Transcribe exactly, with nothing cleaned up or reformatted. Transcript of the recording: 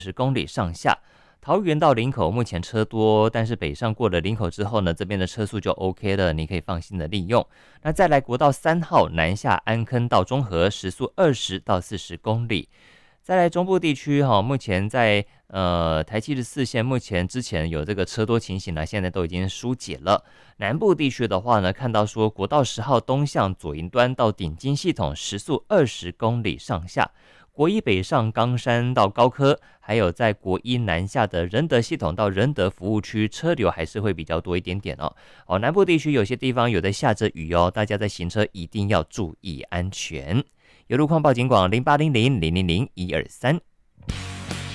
十公里上下。桃园到林口目前车多，但是北上过了林口之后呢，这边的车速就 OK 了，你可以放心的利用。那再来国道三号南下安坑到中和，时速二十到四十公里。再来中部地区哈，目前在呃台七十四线，目前之前有这个车多情形呢，现在都已经疏解了。南部地区的话呢，看到说国道十号东向左营端到顶金系统，时速二十公里上下。国一北上冈山到高科，还有在国一南下的仁德系统到仁德服务区，车流还是会比较多一点点哦。哦，南部地区有些地方有在下着雨哦，大家在行车一定要注意安全。有路况报警广零八零零零零零一二三。